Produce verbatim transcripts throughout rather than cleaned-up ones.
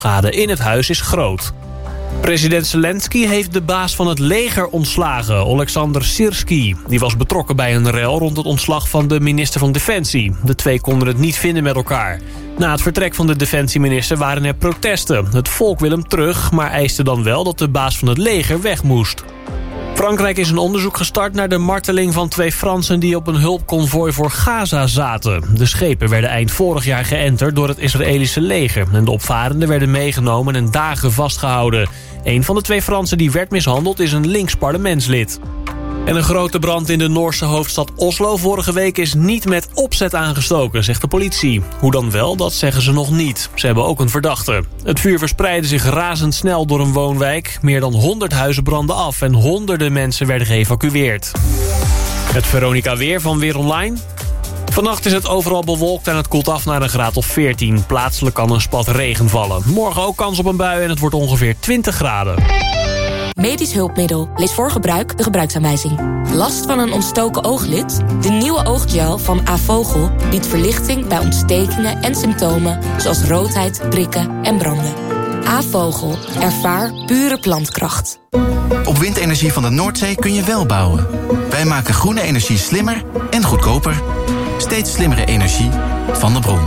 Schade in het huis is groot. President Zelensky heeft de baas van het leger ontslagen, Oleksandr Syrskyi. Die was betrokken bij een rel rond het ontslag van de minister van Defensie. De twee konden het niet vinden met elkaar. Na het vertrek van de defensieminister waren er protesten. Het volk wil hem terug, maar eiste dan wel dat de baas van het leger weg moest. Frankrijk is een onderzoek gestart naar de marteling van twee Fransen die op een hulpconvooi voor Gaza zaten. De schepen werden eind vorig jaar geënterd door het Israëlische leger en de opvarenden werden meegenomen en dagen vastgehouden. Een van de twee Fransen die werd mishandeld is een links parlementslid. En een grote brand in de Noorse hoofdstad Oslo vorige week is niet met opzet aangestoken, zegt de politie. Hoe dan wel, dat zeggen ze nog niet. Ze hebben ook een verdachte. Het vuur verspreidde zich razendsnel door een woonwijk. Meer dan honderd huizen brandden af en honderden mensen werden geëvacueerd. Het Veronica weer van Weer Online. Vannacht is het overal bewolkt en het koelt af naar een graad of veertien. Plaatselijk kan een spat regen vallen. Morgen ook kans op een bui en het wordt ongeveer twintig graden. Medisch hulpmiddel. Lees voor gebruik de gebruiksaanwijzing. Last van een ontstoken ooglid? De nieuwe ooggel van Avogel biedt verlichting bij ontstekingen en symptomen zoals roodheid, prikken en branden. Avogel. Ervaar pure plantkracht. Op windenergie van de Noordzee kun je wel bouwen. Wij maken groene energie slimmer en goedkoper. Steeds slimmere energie van de bron.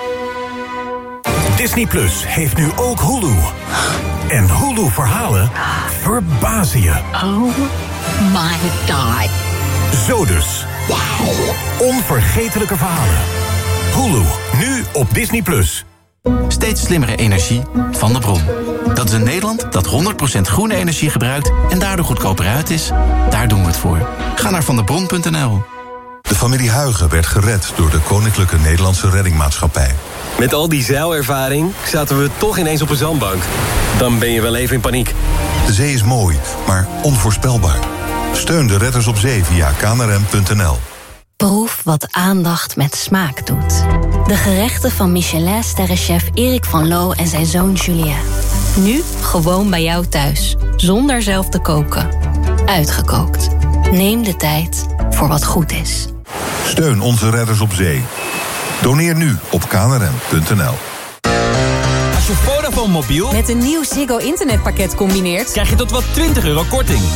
Disney Plus heeft nu ook Hulu. En Hulu-verhalen verbazen je. Oh my god. Zo dus. Wow. Onvergetelijke verhalen. Hulu, nu op Disney Plus. Steeds slimmere energie van de bron. Dat is een Nederland dat honderd procent groene energie gebruikt en daardoor goedkoper uit is. Daar doen we het voor. Ga naar vandebron punt n l. De familie Huygen werd gered door de Koninklijke Nederlandse Reddingmaatschappij. Met al die zeilervaring zaten we toch ineens op een zandbank. Dan ben je wel even in paniek. De zee is mooi, maar onvoorspelbaar. Steun de redders op zee via k n r m punt n l. Proef wat aandacht met smaak doet. De gerechten van Michelin-sterrenchef Erik van Loo en zijn zoon Julien. Nu gewoon bij jou thuis, zonder zelf te koken. Uitgekookt. Neem de tijd voor wat goed is. Steun onze redders op zee. Doneer nu op k n r m punt n l. Als je Vodafone mobiel met een nieuw Ziggo internetpakket combineert, krijg je tot wel twintig euro korting.